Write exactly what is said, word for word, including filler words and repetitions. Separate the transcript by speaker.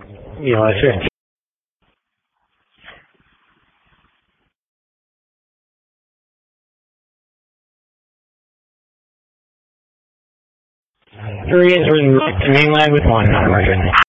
Speaker 1: you know, it's fifteen. Three is written to mainland with one, not merging.